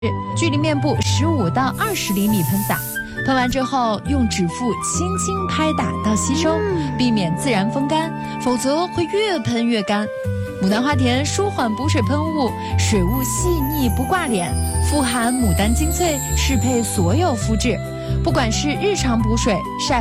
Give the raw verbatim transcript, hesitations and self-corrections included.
距离面部十五到二十厘米喷洒。喷完之后，用指腹轻轻拍打到吸收，避免自然风干，否则会越喷越干。牡丹花田舒缓补水喷雾，水雾细腻不挂脸，富含牡丹精粹，适配所有肤质。不管是日常补水、晒